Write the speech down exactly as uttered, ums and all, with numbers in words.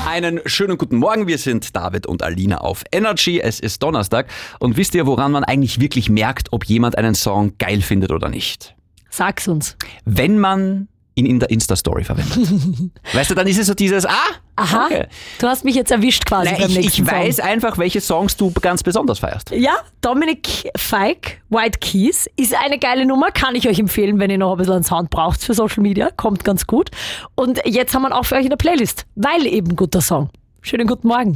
Einen schönen guten Morgen, wir sind David und Alina auf Energy. Es ist Donnerstag und wisst ihr, woran man eigentlich wirklich merkt, ob jemand einen Song geil findet oder nicht? Sag's uns. Wenn man ihn in der Insta-Story verwendet. Weißt du, dann ist es so dieses, ah, Aha, okay. Du hast mich jetzt erwischt quasi Nein, beim ich, nächsten ich weiß Song. einfach, welche Songs du ganz besonders feierst. Ja, Dominik Fike, White Keys, ist eine geile Nummer, kann ich euch empfehlen, wenn ihr noch ein bisschen einen Sound braucht für Social Media, kommt ganz gut. Und jetzt haben wir ihn auch für euch in der Playlist, weil eben guter Song. Schönen guten Morgen.